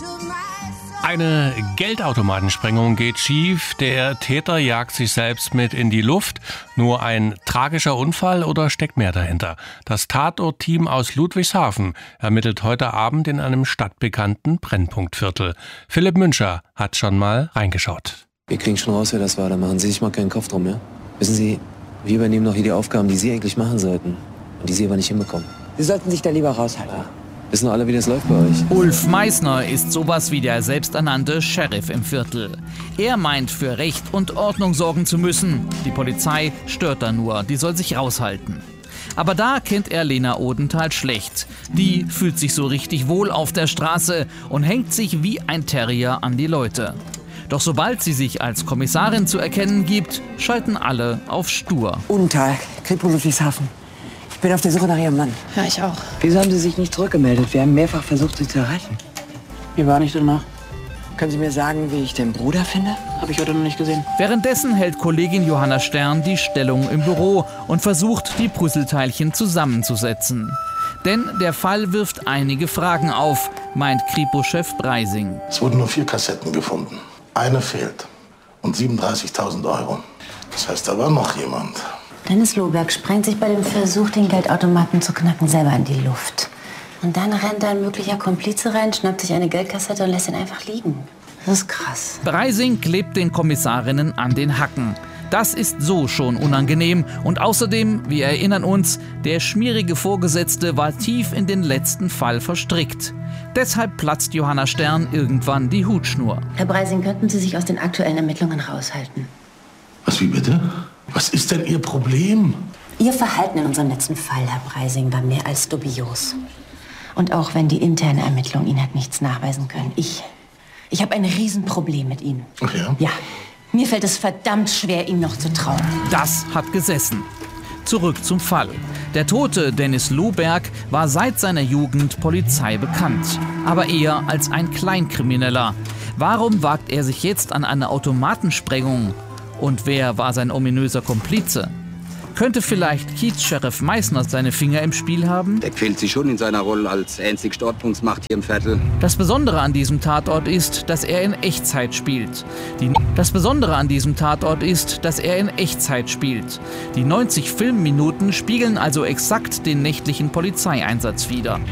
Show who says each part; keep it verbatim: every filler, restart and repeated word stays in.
Speaker 1: Eine Geldautomatensprengung geht schief, der Täter jagt sich selbst mit in die Luft. Nur ein tragischer Unfall oder steckt mehr dahinter? Das Tatortteam aus Ludwigshafen ermittelt heute Abend in einem stadtbekannten Brennpunktviertel. Philipp Müncher hat schon mal reingeschaut.
Speaker 2: Wir kriegen schon raus, wer das war, da machen Sie sich mal keinen Kopf drum, ja? Wissen Sie, wir übernehmen noch hier die Aufgaben, die Sie eigentlich machen sollten und die Sie aber nicht hinbekommen.
Speaker 3: Sie sollten sich da lieber raushalten.
Speaker 2: Ja. Wissen alle, wie das läuft bei euch?
Speaker 4: Ulf Meissner ist sowas wie der selbsternannte Sheriff im Viertel. Er meint, für Recht und Ordnung sorgen zu müssen. Die Polizei stört da nur, die soll sich raushalten. Aber da kennt er Lena Odenthal schlecht. Die fühlt sich so richtig wohl auf der Straße und hängt sich wie ein Terrier an die Leute. Doch sobald sie sich als Kommissarin zu erkennen gibt, schalten alle auf stur.
Speaker 3: Odenthal, Kripo Ludwigshafen. Ich bin auf der Suche nach Ihrem Mann.
Speaker 5: Ja, ich auch.
Speaker 3: Wieso haben Sie sich nicht zurückgemeldet? Wir haben mehrfach versucht, Sie zu erreichen.
Speaker 5: Mir war nicht danach.
Speaker 3: Können Sie mir sagen, wie ich den Bruder finde?
Speaker 5: Habe ich heute noch nicht gesehen.
Speaker 4: Währenddessen hält Kollegin Johanna Stern die Stellung im Büro und versucht, die Puzzleteilchen zusammenzusetzen. Denn der Fall wirft einige Fragen auf, meint Kripo-Chef Breising.
Speaker 6: Es wurden nur vier Kassetten gefunden. Eine fehlt. Und siebenunddreißigtausend Euro. Das heißt, da war noch jemand.
Speaker 7: Dennis Lohberg sprengt sich bei dem Versuch, den Geldautomaten zu knacken, selber in die Luft. Und dann rennt ein möglicher Komplize rein, schnappt sich eine Geldkassette und lässt ihn einfach liegen. Das ist krass.
Speaker 4: Breising klebt den Kommissarinnen an den Hacken. Das ist so schon unangenehm. Und außerdem, wir erinnern uns, der schmierige Vorgesetzte war tief in den letzten Fall verstrickt. Deshalb platzt Johanna Stern irgendwann die Hutschnur.
Speaker 7: Herr Breising, könnten Sie sich aus den aktuellen Ermittlungen raushalten?
Speaker 6: Was, wie bitte? Was ist denn Ihr Problem?
Speaker 7: Ihr Verhalten in unserem letzten Fall, Herr Breising, war mehr als dubios. Und auch wenn die interne Ermittlung Ihnen hat nichts nachweisen können, ich, ich habe ein Riesenproblem mit Ihnen.
Speaker 6: Ach ja?
Speaker 7: Ja, mir fällt es verdammt schwer, Ihnen noch zu trauen.
Speaker 4: Das hat gesessen. Zurück zum Fall. Der Tote, Dennis Lohberg, war seit seiner Jugend Polizei bekannt. Aber eher als ein Kleinkrimineller. Warum wagt er sich jetzt an eine Automatensprengung? Und wer war sein ominöser Komplize? Könnte vielleicht Kiez-Sheriff Meissner seine Finger im Spiel haben?
Speaker 8: Der quält sich schon in seiner Rolle als einzigste Ordnungsmacht hier im Viertel.
Speaker 4: Das Besondere an diesem Tatort ist, dass er in Echtzeit spielt. Die das Besondere an diesem Tatort ist, dass er in Echtzeit spielt. Die neunzig Filmminuten spiegeln also exakt den nächtlichen Polizeieinsatz wider.